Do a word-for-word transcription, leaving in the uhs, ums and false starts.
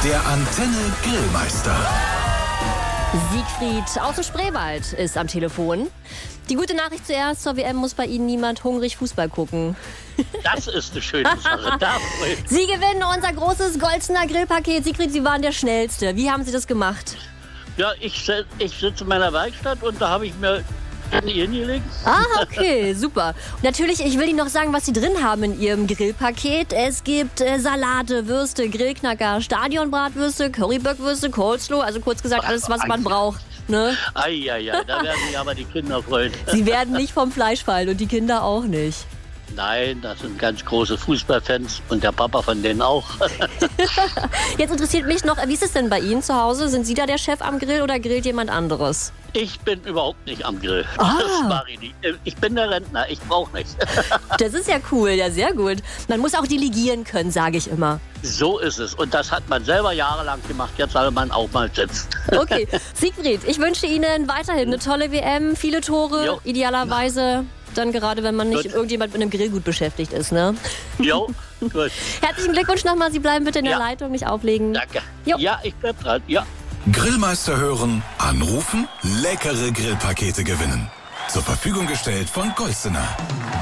Der Antenne Grillmeister. Siegfried aus dem Spreewald ist am Telefon. Die gute Nachricht zuerst, zur W M muss bei Ihnen niemand hungrig Fußball gucken. Das ist eine schöne Sache. Da Sie gewinnen unser großes Golzener Grillpaket. Siegfried, Sie waren der Schnellste. Wie haben Sie das gemacht? Ja, ich, ich sitze in meiner Werkstatt und da habe ich mir in Ihren gelegt. Ah, okay, super. Und natürlich, ich will Ihnen noch sagen, was Sie drin haben in Ihrem Grillpaket. Es gibt äh, Salate, Würste, Grillknacker, Stadionbratwürste, Currybackwürste, Coleslaw, also kurz gesagt alles, was man braucht. Ne? Eieiei, da werden sich aber die Kinder freuen. Sie werden nicht vom Fleisch fallen und die Kinder auch nicht. Nein, das sind ganz große Fußballfans und der Papa von denen auch. Jetzt interessiert mich noch, wie ist es denn bei Ihnen zu Hause? Sind Sie da der Chef am Grill oder grillt jemand anderes? Ich bin überhaupt nicht am Grill. Ah. Das mache ich nicht. Ich bin der Rentner, ich brauche nichts. Das ist ja cool, ja sehr gut. Man muss auch delegieren können, sage ich immer. So ist es. Und das hat man selber jahrelang gemacht. Jetzt soll man auch mal sitzen. Okay, Siegfried, ich wünsche Ihnen weiterhin eine tolle W M, viele Tore, Jo. idealerweise dann gerade, wenn man nicht Gut. irgendjemand mit einem Grill gut beschäftigt ist, ne? Jo, gut. Herzlichen Glückwunsch nochmal, Sie bleiben bitte in der Ja. Leitung, nicht auflegen. Danke. Jo. Ja, ich bleib dran. Ja. Grillmeister hören, anrufen, leckere Grillpakete gewinnen. Zur Verfügung gestellt von Golzener.